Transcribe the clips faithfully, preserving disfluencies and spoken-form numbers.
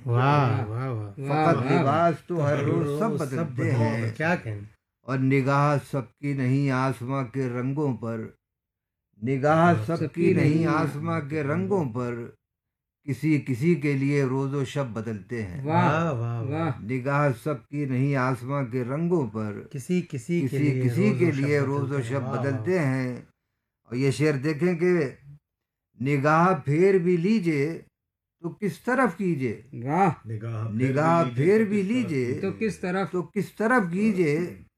واہ واہ واہ، فقط لباس تو ہر روز سب بدلتے ہیں، کیا کہنا. اور نگاہ سب کی نہیں آسماں کے رنگوں پر، نگاہ سب کی نہیں آسماں کے رنگوں پر، کسی کسی کے لیے روز و شب بدلتے ہیں. واہ واہ واہ، نگاہ سب کی نہیں آسماں کے رنگوں پر، کسی کسی کے کسی لیے کسی روز کے و شب لیے روز و بدلتے ہیں. شب واہ واہ بدلتے ہیں. اور یہ شعر دیکھیں کہ نگاہ پھیر بھی لیجئے تو کس طرف کیجئے، واہ، نگاہ پھیر بھی لیجئے تو کس طرف، تو کس طرف کیجئے،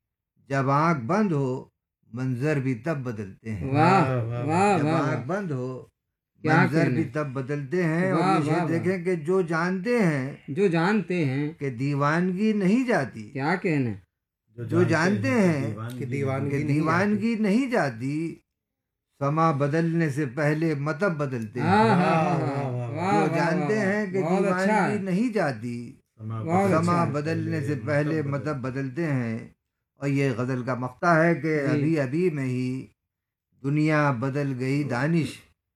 جب آنکھ بند ہو منظر بھی تب بدلتے ہیں. واہ واہ، واہ جب واہ، آنکھ بند ہو کیا منظر کہنے. بھی تب بدلتے ہیں. اور واہ، یہ شعر واہ، دیکھیں کہ جو جانتے ہیں جو جانتے ہیں کہ دیوانگی نہیں جاتی، کیا کہنے. جو جانتے ہیں کہ کہ دیوانگی نہیں دیوانگی نہیں جاتی، سما بدلنے سے پہلے مطب بدلتے ہاں ہیں. ہاں واہ، ہاں، واہ، واہ، واہ، جو واہ، جانتے واہ، ہیں کہ بہت اچھا ہے. دیوانگی نہیں جاتی، بہت سما اچھا ہے. بدلنے سے پہلے مطب بدلتے ہیں. اور یہ غزل کا مقطع ہے کہ جی. ابھی ابھی میں ہی دنیا بدل گئی دانش،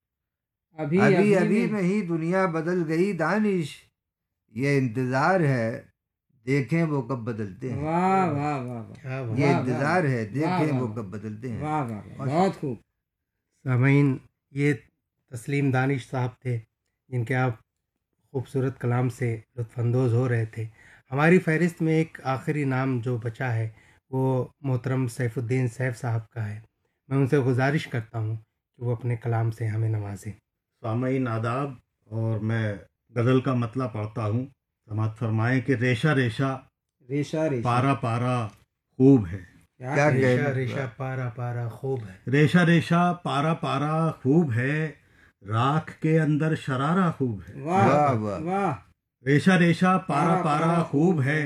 ابھی ابھی ابھی میں ہی دنیا بدل گئی دانش، یہ انتظار ہے دیکھیں وہ کب بدلتے ہیں. واہ واہ واہ واہ، کیا بات. یہ واہ، انتظار ہے واہ، دیکھیں واہ، وہ واہ. کب بدلتے ہیں. واہ واہ واہ، بہت خوب. سامعین، یہ تسلیم دانش صاحب تھے جن کے آپ خوبصورت کلام سے لطف اندوز ہو رہے تھے. ہماری فہرست میں ایک آخری نام جو بچا ہے وہ محترم سیف الدین سیف صاحب کا ہے. میں ان سے گزارش کرتا ہوں کہ وہ اپنے کلام سے ہمیں نوازیں. سامعین آداب، اور میں غزل کا مطلع پڑھتا ہوں. سماعت فرمائیں کہ ریشہ ریشہ ریشہ ریشہ، پارا پارا خوب ہے، کیا کہنے. کہ- ریشہ ریشہ پارا پارا خوب ہے، ریشہ ریشہ پارا پارا خوب ہے، راکھ کے اندر شرارہ خوب ہے. واہ واہ، واہ. واہ، ریشہ ریشہ پارا پارا پارا پارا خوب ہے،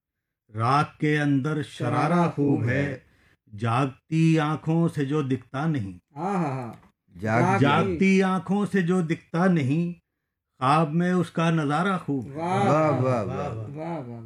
راکھ کے اندر شرارہ خوب ہے، جاگتی آنکھوں سے جو دکھتا نہیں، ہاں ہاں ہاں، جاگ جاگتی آنکھوں سے جو دکھتا نہیں، خواب میں اس کا نظارہ خوب ہے. واہ واہ، واہ واہ، واہ، واہ. واہ واہ،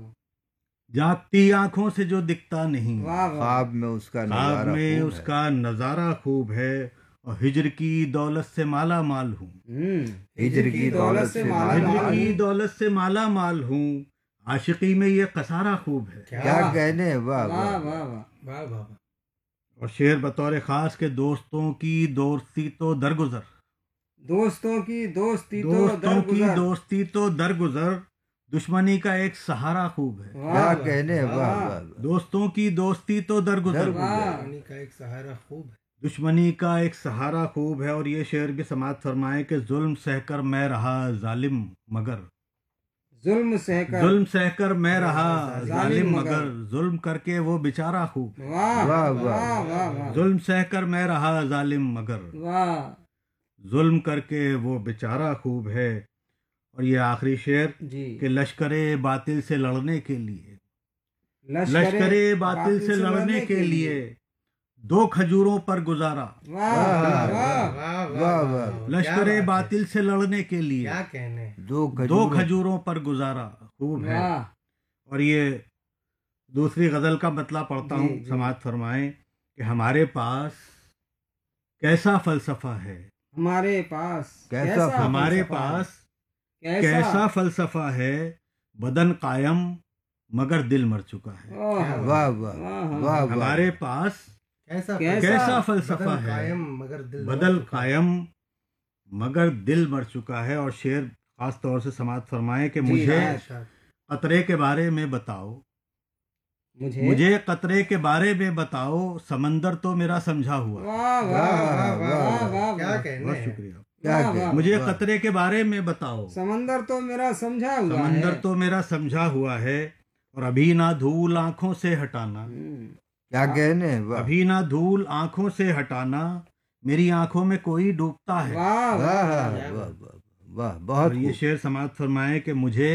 جاگتی آنکھوں سے جو دکھتا نہیں، واہ واہ، خواب میں اس کا خواب نظارہ میں خوب اس ہے. کا نظارہ خوب ہے، اور ہجر کی دولت سے مالا مال ہوں، ہوں، ہجر کی دولت سے مالا ہجر مال کی ہوں. دولت سے مالا مال ہوں، عاشقی میں یہ قصارہ خوب ہے. کیا کہنے. واہ واہ واہ. واہ واہ، واہ واہ. اور شعر بطور خاص کے دوستوں کی دوستی تو درگزر، دوستوں کی دوستی تو دوستوں کی درگزر. دوستی تو درگزر، دشمنی کا ایک سہارا خوب ہے. کیا کہنے. واہ واہ. دوستوں کی دوستی تو درگزر، واہ، پانی کا ایک سہارا خوب ہے. دشمنی کا ایک سہارا خوب ہے. اور یہ شعر بھی سماعت فرمائیں کہ ظلم سہ کر میں رہا ظالم مگر، ظلم سہ کر، ظلم سہ کر میں رہا ظالم ظالم مگر، مگر، ظلم کر کے وہ بیچارہ خوب، واہ واہ، واہ واہ. واہ واہ، ظلم سہ کر میں رہا ظالم مگر، واہ. ظلم کر کے وہ بیچارہ خوب ہے. اور یہ آخری شعر جی، کہ لشکر باطل سے لڑنے کے لیے، لشکر لشکر باطل سے لڑنے کے لیے دو کھجوروں پر گزارا، واہ واہ، واہ واہ، واہ. لشکر باطل سے لڑنے کے لیے کیا کہنے. دو دو کھجوروں. کھجوروں پر گزارا خوب ہے. واہ. اور یہ دوسری غزل کا مطلع پڑھتا جی، ہوں. جی. سماعت فرمائیں کہ ہمارے پاس کیسا فلسفہ ہے، ہمارے پاس کیسا ہمارے فلسفہ پاس ہے؟ کیسا فلسفہ ہے، بدن قائم مگر دل مر چکا ہے. واہ واہ واہ. واہ. ہمارے پاس کیسا کیسا فلسفہ بدن ہے، قائم مگر دل بدل مر چکا ہے. قائم مگر دل مر چکا ہے. اور شعر خاص طور سے سماعت فرمائیں کہ جی، مجھے ہاں. قطرے کے بارے میں بتاؤ، مجھے مجھے قطرے کے بارے میں بتاؤ، سمندر تو میرا سمجھا ہوا. واہ واہ واہ واہ واہ واہ واہ، کیا کہنے. بہت شکریہ. کیا واہ، کہ- واہ. مجھے واہ. قطرے کے بارے میں بتاؤ، سمندر تو میرا سمجھا ہوا ہے. سمندر تو میرا سمجھا ہوا ہے، اور ابھی نہ دھول آنکھوں سے ہٹانا، ہوں. کیا کہنے. واہ. ابھی نہ دھول آنکھوں سے ہٹانا، میری آنکھوں میں کوئی ڈوبتا ہے. واہ واہ واہ، واہ واہ. واہ. اور بہت یہ خوب. شعر سماعت فرمائیں کہ مجھے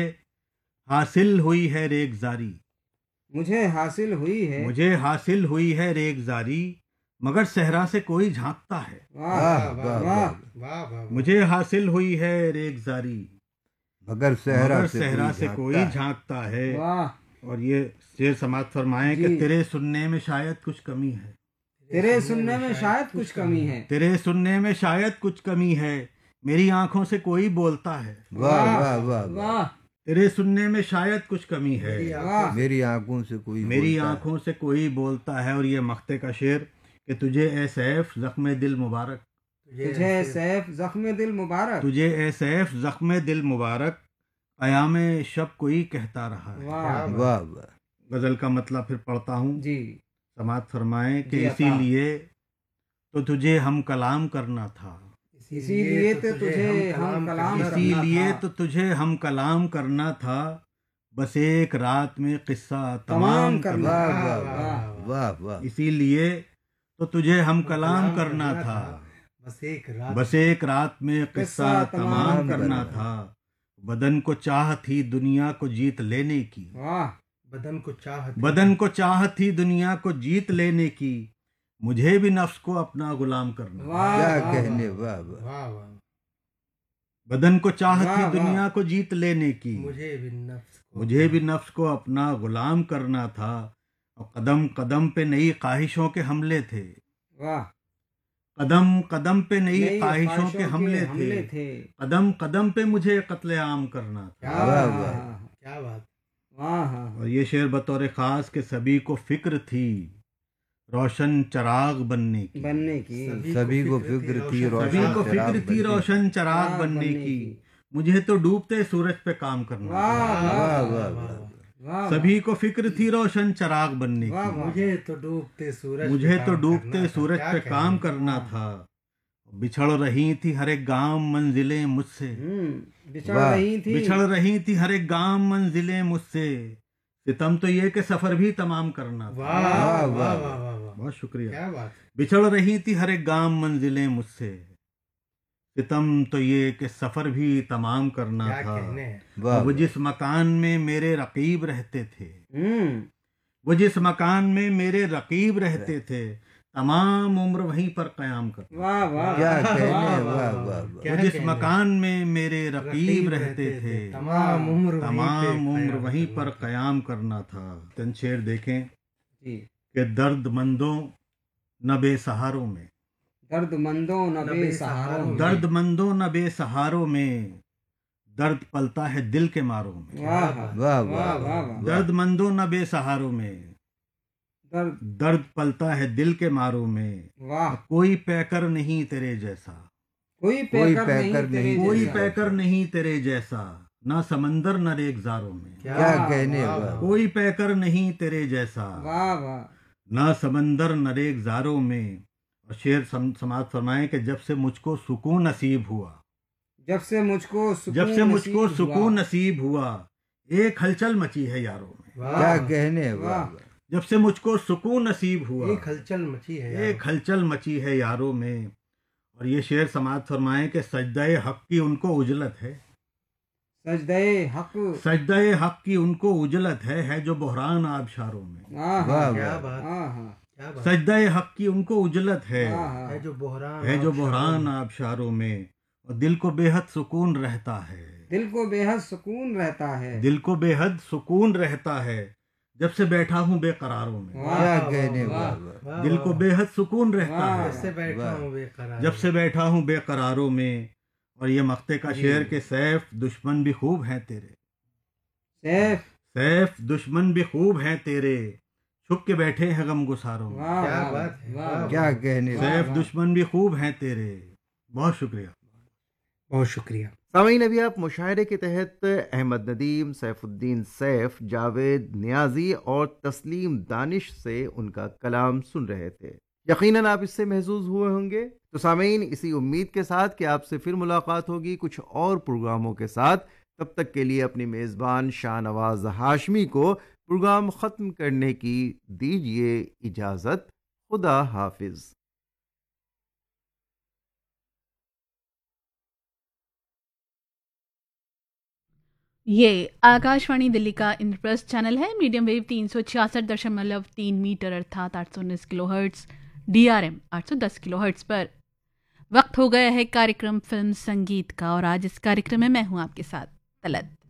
حاصل ہوئی ہے ریگ زاری، مجھے حاصل ہوئی ہے. مجھے حاصل ہوئی ہے ریگ زاری، مگر صحرا سے کوئی جھانکتا ہے. واہ واہ واہ واہ. واہ، واہ واہ. مجھے حاصل ہوئی ہے ریگ زاری، مگر صحرا مگر سے صحرا سے کوئی جھانکتا ہے. جھانکتا ہے. واہ. اور یہ شعر سماعت فرمائیں کہ جی. تیرے سننے میں شاید کچھ کمی ہے، تیرے سننے میں شاید کچھ کمی ہے. تیرے سننے میں شاید کچھ کمی ہے، میری آنکھوں سے کوئی بولتا ہے. واہ واہ واہ واہ. واہ. تیرے سننے میں شاید کچھ کمی ہے، میری آنکھوں سے کوئی میری بولتا ہے۔ آنکھوں سے کوئی بولتا ہے۔ اور یہ مقطع کا شعر کہ تجھے اے سیف زخم دل مبارک، تجھے سیف زخم دل مبارک، تجھے اے سیف زخم دل مبارک، قیام شب کوئی کہتا رہا ہے۔ واہ واہ واہ، غزل کا مطلب پھر پڑھتا ہوں، جی سماعت فرمائیں کہ جی اسی عطا۔ لیے تو تجھے ہم کلام کرنا تھا، اسی لیے تو تجھے ہم کلام اسی کرنا لیے تھا، تو تجھے ہم کلام کرنا تھا، بس ایک رات میں قصہ تمام تمام کرنا کرنا واہ تھا۔ واہ واہ واہ واہ، اسی لیے تو تجھے ہم کلام کرنا تھا، بس ایک رات بس ایک رات میں قصہ تمام کرنا تھا، بدن کو چاہ تھی دنیا کو جیت لینے کی، واہ بدن کو چاہت بدن کو چاہ تھی دنیا کو جیت لینے کی، مجھے بھی نفس کو اپنا غلام کرنا، واہ کیا واہ کہنے، واہ۔ واہ واہ، واہ واہ، بدن کو چاہ واہ تھی واہ۔ دنیا کو جیت لینے کی، مجھے بھی نفس کو مجھے بھی نفس کو اپنا غلام کرنا تھا، اور قدم قدم پہ نئی خواہشوں کے حملے تھے، واہ، قدم قدم پہ نئی نئی خواہشوں کے حملے حملے تھے، تھے۔ قدم قدم پہ مجھے قتل عام کرنا تھا۔ کیا واہ بات واہ۔ ہے، کیا بات، واہ اور یہ شعر بطور خاص کہ سبھی کو فکر تھی روشن چراغ بننے کی، بننے کی، سبھی کو فکر تھی روشن سبھی کو چراغ فکر تھی بننے روشن چراغ بننے کی، مجھے تو ڈوبتے سورج پہ کام کرنا تھا، واہ واہ واہ واہ واہ، واہ، سبھی کو فکر تھی روشن چراغ بننے واہ کی، واہ۔ مجھے تو ڈوبتے سورج مجھے پہ تو کام ڈوبتے کرنا تھا، سورج کیا پہ کہنے۔ کام کرنا تھا، بچھڑ رہی تھی ہر ایک گام منزلیں مجھ سے، ہوں، بچھڑ واہ، رہی تھی، بچھڑ رہی تھی ہر ایک گام منزلیں مجھ سے، ستم تو یہ کہ سفر بھی تمام کرنا تھا، واہ واہ واہ واہ واہ، بہت شکریہ، کیا بات، بچھڑ رہی تھی ہر ایک گام منزلیں مجھ سے، ستم تو یہ کہ سفر بھی تمام کرنا کیا تھا، کہنے ہیں۔ واہ وہ جس مکان میں میرے رقیب رہتے تھے، ہوں، وہ جس مکان میں میرے رقیب رہتے تھے، تمام عمر وہیں پر قیام کرتا، واہ واہ، کیا واہ، کہنے، واہ، واہ واہ، واہ وہ کیا جس کہنے۔ مکان میں میرے رقیب رہتے تھے، تمام عمر وہیں پہ تمام عمر قیام وہیں کرنا پر تھا۔ قیام کرنا تھا۔ تن شعر دیکھیں جی، کہ درد مندوں نہ بے سہاروں میں، درد مندوں نہ بے سہاروں میں، درد مندوں نہ بے سہاروں میں، درد پلتا ہے دل کے ماروں میں، واہ واہ واہ واہ واہ، واہ، درد مندوں نہ بے سہاروں میں، درد، درد پلتا ہے دل کے ماروں میں، واہ، کوئی پیکر نہیں تیرے جیسا، کوئی کوئی پیکر پیکر نہیں تیرے نہیں، کوئی جیسا، پیکر نہیں تیرے جیسا، نہ سمندر نہ ریگزاروں میں، کیا کہنے، واہ، واہ، کوئی پیکر نہیں تیرے جیسا، واہ واہ، نہ سمندر نہ ریگزاروں میں۔ اور شعر سم- سماعت فرمائیں کہ جب سے مجھ کو سکون نصیب ہوا، جب سے مجھ کو سکون جب سے مجھ کو نصیب سکون ہوا، نصیب ہوا، ایک ہلچل مچی ہے یاروں میں، واہ، کیا کہنے، واہ واہ، واہ، جب سے مجھ کو سکون نصیب ہوا، ایک ہلچل مچی ہے، ایک ہلچل مچی ہے یاروں میں۔ اور یہ شعر سماعت فرمائیں کہ سجدہ حق کی ان کو اجلت ہے، سجدہ حق، سجدہ حق کی ان کو اجلت ہے، ہے جو بحران آبشاروں میں، واہ واہ، کیا واہ، بات، ہاں ہاں، کیا بات، سجدہ حق کی ان کو اجلت ہے، ہاں ہے جو بحران ہے جو آبشاروں بحران میں۔ آبشاروں میں، اور دل کو بے حد سکون رہتا ہے، دل کو بے حد سکون رہتا ہے، دل کو بے حد سکون رہتا ہے، جب سے بیٹھا ہوں بے قراروں میں، واہ، کیا واہ، کہنے، واہ، واہ واہ، واہ، دل کو واہ، بے حد سکون رہتا واہ، ہے، جب سے بیٹھا واہ، ہوں بے قرار، جب سے بیٹھا ہوں بے قراروں میں۔ اور یہ مقطع کا جی۔ شعر کہ سیف دشمن بھی خوب ہیں تیرے، سیف، سیف دشمن بھی خوب ہیں تیرے، چھپ کے بیٹھے ہیں غم گساروں میں، واہ کیا واہ، بات ہے، واہ، واہ، کیا کہنے، واہ، سیف واہ۔ دشمن بھی خوب ہیں تیرے۔ بہت شکریہ۔ بہت شکریہ۔ سامعین، ابھی آپ مشاعرے کے تحت احمد ندیم، سیف الدین سیف، جاوید نیازی اور تسلیم دانش سے ان کا کلام سن رہے تھے۔ یقیناً آپ اس سے محظوظ ہوئے ہوں گے۔ تو سامعین، اسی امید کے ساتھ کہ آپ سے پھر ملاقات ہوگی کچھ اور پروگراموں کے ساتھ، تب تک کے لیے اپنی میزبان شاہ نواز ہاشمی کو پروگرام ختم کرنے کی دیجیے اجازت۔ خدا حافظ۔ یہ آکاشوانی دلی کا انٹرپرس چینل ہے، میڈیم ویو تین سو چھیاسٹھ دشملو تین میٹر ارتھات آٹھ سو انیس کلو ہرٹز، ڈی آر ایم آٹھ سو دس کلو ہرٹز پر۔ وقت ہو گیا ہے کاریکرم فلم سنگیت کا، اور آج اس کاریکرم میں میں ہوں آپ کے ساتھ طلعت۔